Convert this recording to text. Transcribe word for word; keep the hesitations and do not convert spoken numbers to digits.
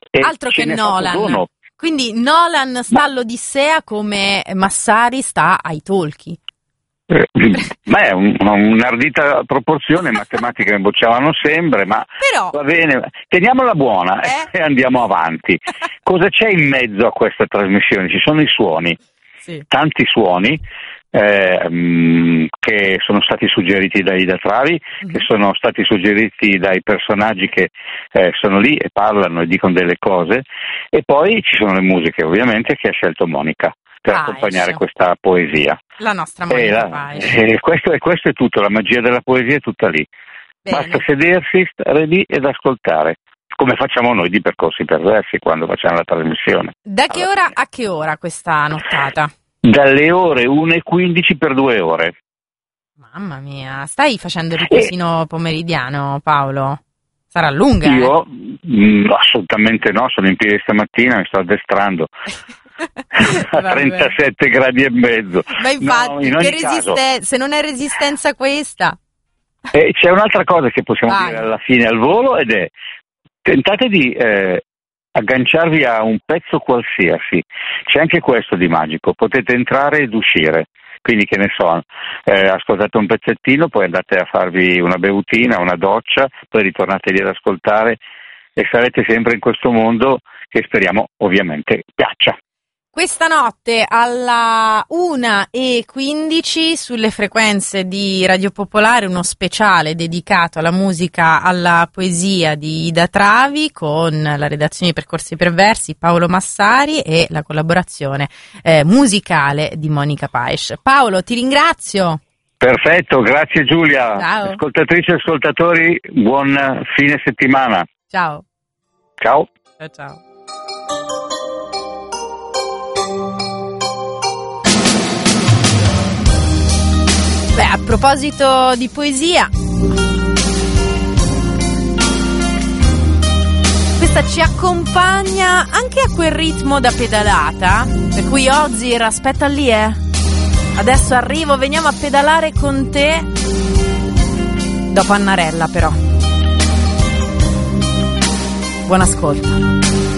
E altro che ce n'è Nolan. fatto uno. Quindi Nolan sta all'Odissea come Massari sta ai Tolchi. Eh, beh, un, un'ardita proporzione, matematica mi bocciavano sempre, ma Però, va bene, teniamola buona eh? e andiamo avanti. Cosa c'è in mezzo a questa trasmissione? Ci sono i suoni, sì. tanti suoni eh, mh, che sono stati suggeriti da Ida Travi, mm-hmm. che sono stati suggeriti dai personaggi che eh, sono lì e parlano e dicono delle cose, e poi ci sono le musiche ovviamente che ha scelto Monica per Paes. accompagnare questa poesia. La nostra Monica eh, Paes. Eh, questo, e questo è tutto, la magia della poesia è tutta lì. Bene. Basta sedersi, stare lì ed ascoltare, come facciamo noi di Percorsi Perversi quando facciamo la trasmissione. Da che Alla ora fine. a che ora questa nottata? Dalle ore una e quindici per due ore. Mamma mia, stai facendo il riposino e... pomeridiano, Paolo? Sarà lunga? Io? Eh? Mh, assolutamente no, sono in piedi stamattina, mi sto addestrando. A trentasette gradi e mezzo. Ma infatti, no, in che caso, resiste- se non è resistenza questa. eh, c'è un'altra cosa che possiamo Vai. dire alla fine al volo, ed è: tentate di eh, agganciarvi a un pezzo qualsiasi, c'è anche questo di magico, potete entrare ed uscire, quindi che ne so, eh, ascoltate un pezzettino, poi andate a farvi una bevutina, una doccia, poi ritornate lì ad ascoltare e sarete sempre in questo mondo che speriamo ovviamente piaccia. Questa notte alla una e quindici sulle frequenze di Radio Popolare uno speciale dedicato alla musica, alla poesia di Ida Travi, con la redazione di Percorsi Perversi, Paolo Massari, e la collaborazione eh, musicale di Monica Paes. Paolo, ti ringrazio. Perfetto, grazie Giulia. Ciao. Ascoltatrici e ascoltatori, buon fine settimana. Ciao. Ciao. Ciao ciao. Beh, a proposito di poesia, questa ci accompagna anche a quel ritmo da pedalata, per cui Ozzy, aspetta lì, eh. Adesso arrivo, veniamo a pedalare con te. Dopo Annarella, però. Buon ascolto.